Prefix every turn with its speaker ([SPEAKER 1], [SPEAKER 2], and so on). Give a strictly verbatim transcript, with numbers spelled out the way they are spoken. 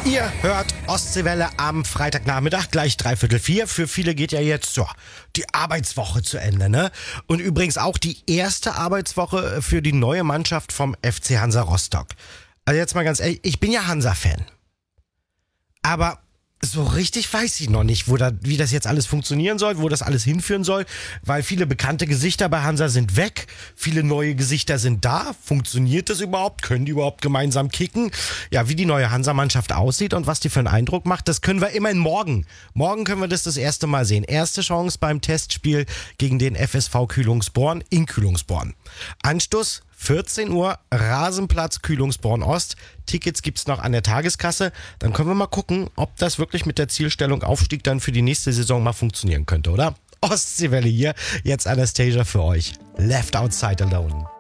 [SPEAKER 1] Ihr hört Ostseewelle am Freitagnachmittag, gleich dreiviertel vier. Für viele geht ja jetzt so die Arbeitswoche zu Ende, ne? Und übrigens auch die erste Arbeitswoche für die neue Mannschaft vom F C Hansa Rostock. Also jetzt mal ganz ehrlich, ich bin ja Hansa-Fan. Aber so richtig weiß ich noch nicht, wo da, wie das jetzt alles funktionieren soll, wo das alles hinführen soll, weil viele bekannte Gesichter bei Hansa sind weg, viele neue Gesichter sind da. Funktioniert das überhaupt? Können die überhaupt gemeinsam kicken? Ja, wie die neue Hansa-Mannschaft aussieht und was die für einen Eindruck macht, das können wir immerhin morgen. Morgen können wir das das erste Mal sehen. Erste Chance beim Testspiel gegen den F S V Kühlungsborn in Kühlungsborn. Anstoß vierzehn Uhr, Rasenplatz Kühlungsborn Ost. Tickets gibt's noch an der Tageskasse. Dann können wir mal gucken, ob das wirklich mit der Zielstellung Aufstieg dann für die nächste Saison mal funktionieren könnte, oder? Ostseewelle hier, jetzt Anastasia für euch. Left Outside Alone.